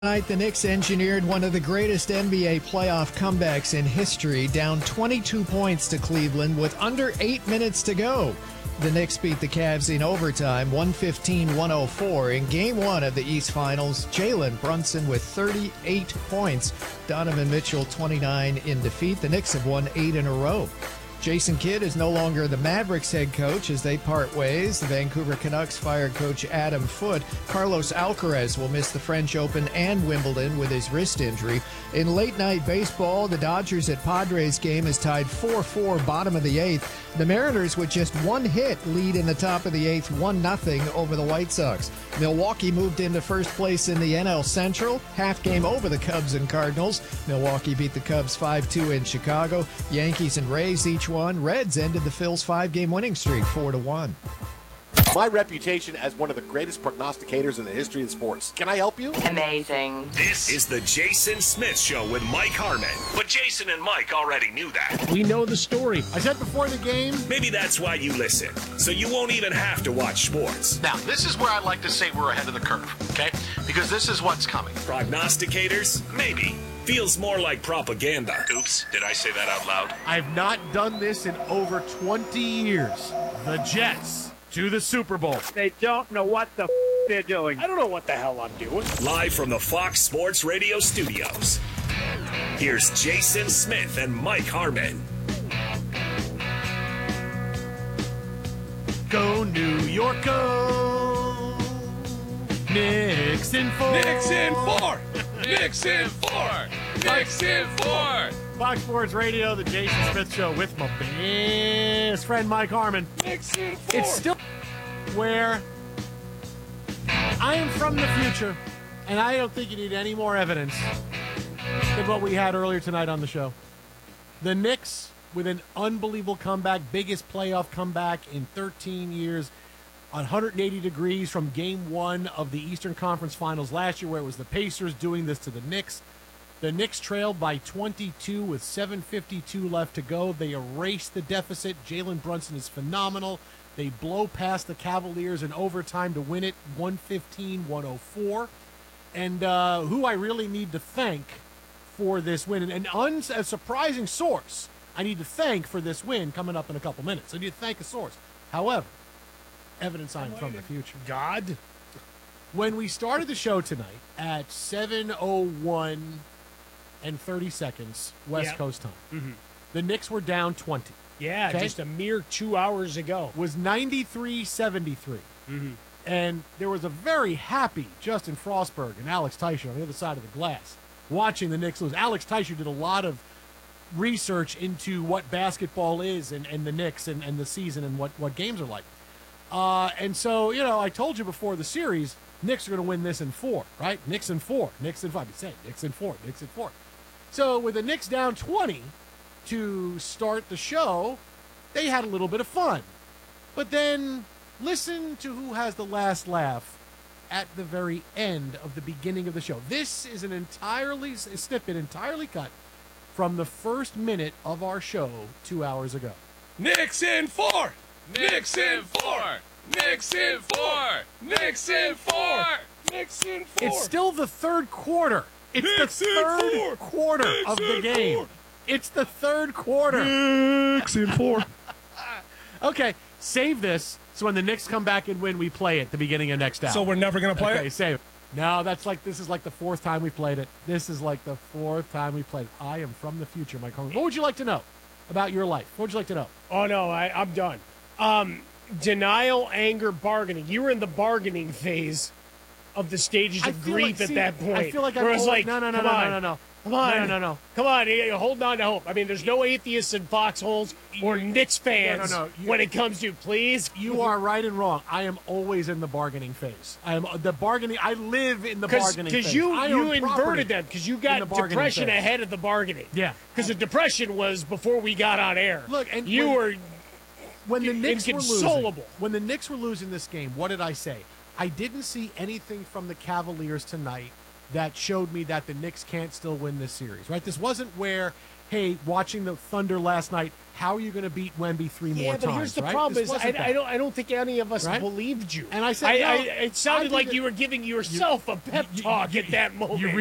Tonight, the Knicks engineered one of the greatest NBA playoff comebacks in history, down 22 points to Cleveland with under 8 minutes to go. The Knicks beat the Cavs in overtime, 115-104. In Game 1 of the East Finals, Jalen Brunson with 38 points. Donovan Mitchell, 29 in defeat. The Knicks have won 8 in a row. Jason Kidd is no longer the Mavericks head coach as they part ways. The Vancouver Canucks fired coach Adam Foote. Carlos Alcaraz will miss the French Open and Wimbledon with his wrist injury. In late-night baseball, the Dodgers at Padres game is tied 4-4, bottom of the eighth. The Mariners, with just one hit, lead in the top of the eighth, 1-0 over the White Sox. Milwaukee moved into first place in the NL Central, half game over the Cubs and Cardinals. Milwaukee beat the Cubs 5-2 in Chicago. Yankees and Rays each won. Reds ended the Phils' 5-game winning streak, 4-1. My reputation as one of the greatest prognosticators in the history of sports. Can I help you? Amazing. This is the Jason Smith Show with Mike Harmon. But Jason and Mike already knew that. We know the story. I said before the game. Maybe that's why you listen, so you won't even have to watch sports. Now, this is where I like to say we're ahead of the curve, okay? Because this is what's coming. Prognosticators? Maybe. Feels more like propaganda. Oops, did I say that out loud? I've not done this in over 20 years. The Jets to the Super Bowl. They don't know what the they're doing. I don't know what the hell I'm doing. Live from the Fox Sports Radio studios, here's Jason Smith and Mike Harmon. Go New York, go! Knicks in 4. Knicks in 4. Knicks in 4. Knicks in 4. Fox Sports Radio, the Jason Smith Show with my best friend Mike Harmon. Knicks in 4. It's still where I am from the future, and I don't think you need any more evidence than what we had earlier tonight on the show. The Knicks with an unbelievable comeback, biggest playoff comeback in 13 years, 180 degrees from Game 1 of the Eastern Conference Finals last year, where it was the Pacers doing this to the Knicks. The Knicks trailed by 22 with 7:52 left to go. They erased the deficit. Jalen Brunson is phenomenal. They blow past the Cavaliers in overtime to win it, 115-104. And who I really need to thank for this win, and a surprising source I need to thank for this win coming up in a couple minutes. I need to thank a source. However, evidence I'm from the future. God. When we started the show tonight at 7:01 and 30 seconds West Coast time, the Knicks were down 20. Yeah, okay? just a mere 2 hours ago. Was 93-73. And there was a very happy Justin Frostberg and Alex Teicher on the other side of the glass watching the Knicks lose. Alex Teicher did a lot of research into what basketball is and the Knicks and the season and what games are like. And so, I told you before the series, Knicks are going to win this in 4, right? Knicks in 4, Knicks in 5. You say Knicks in 4, Knicks in 4. So with the Knicks down 20 to start the show, they had a little bit of fun. But then listen to who has the last laugh at the very end of the beginning of the show. This is a snippet entirely cut from the first minute of our show 2 hours ago. Knicks in 4. Knicks in 4. Knicks in 4. Knicks in 4. Knicks in 4. It's still the third quarter. It's Knicks the third quarter Knicks of the in game. 4. It's the third quarter. Knicks in 4. Okay, save this so when the Knicks come back and win, we play it at the beginning of next hour. So we're never going to play Okay, it? save it. No, this is like the fourth time we played it. This is like the fourth time we played it. I am from the future, Mike Holmes. What would you like to know about your life? What would you like to know? Oh, no, I'm done. Denial, anger, bargaining. You were in the bargaining phase of the stages of grief at that point. I feel like I'm where it was old. like, No. Come on. No. Come on, you're holding on to hope. I mean, there's no atheists in foxholes or Knicks fans when it comes to, please. You are right and wrong. I am always in the bargaining phase. I live in the bargaining phase. Because you inverted them, because you got depression phase. ahead of the bargaining. Yeah. Because the depression was before we got on air. Look, and when the Knicks were inconsolable. When the Knicks were losing this game, what did I say? I didn't see anything from the Cavaliers tonight that showed me that the Knicks can't still win this series, right? This wasn't where, hey, watching the Thunder last night, how are you going to beat Wemby three more times? Yeah, but here's the right? problem: This is wasn't that. I don't think any of us Right? believed you. And I said, no, it sounded I like didn't- you were giving yourself a pep talk at that moment. You